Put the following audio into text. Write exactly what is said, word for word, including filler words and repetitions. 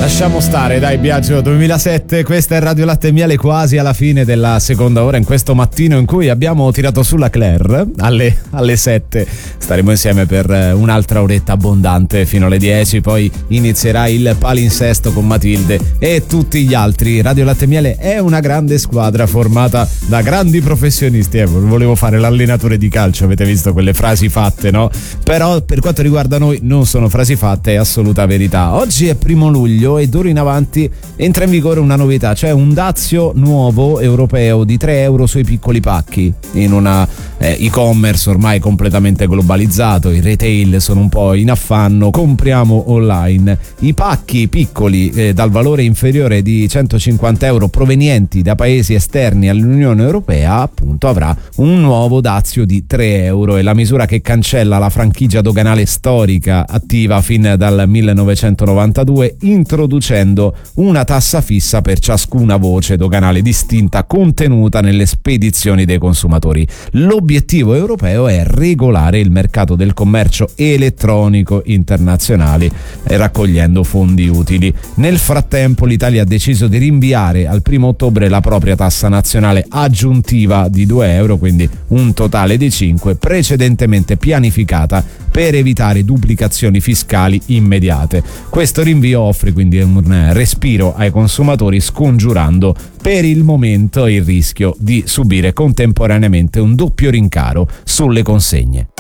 lasciamo stare, dai, Biagio. Duemilasette, questa è Radio Latte e Miele, quasi alla fine della seconda ora, in questo mattino in cui abbiamo tirato sulla Claire alle, alle sette. Staremo insieme per un'altra oretta abbondante fino alle dieci, poi inizierà il palinsesto con Matilde e tutti gli altri. Radio Latte e Miele è una grande squadra formata da grandi professionisti. Eh, volevo fare l'allenatore di calcio, avete visto quelle frasi fatte, no? Però per quanto riguarda noi non sono frasi fatte, è assoluta verità. Oggi è primo luglio e d'ora in avanti entra in vigore una novità, cioè un dazio nuovo europeo di tre euro sui piccoli pacchi in una eh, e-commerce ormai completamente globalizzato. I retail sono un po' in affanno, compriamo online. I pacchi piccoli eh, dal valore inferiore di centocinquanta euro provenienti da paesi esterni all'Unione Europea appunto avrà un nuovo dazio di tre euro. È la misura che cancella la franchigia doganale storica attiva fin dal millenovecentonovantadue, introducendo una tassa fissa per ciascuna voce doganale distinta contenuta nelle spedizioni dei consumatori. L'obiettivo europeo è regolare il mercato del commercio elettronico internazionale, raccogliendo fondi utili. Nel frattempo l'Italia ha deciso di rinviare al primo ottobre la propria tassa nazionale aggiuntiva di due euro, quindi un totale di cinque, precedentemente pianificata per evitare duplicazioni fiscali immediate. Questo rinvio offre quindi un respiro ai consumatori, scongiurando per il momento il rischio di subire contemporaneamente un doppio rincaro sulle consegne.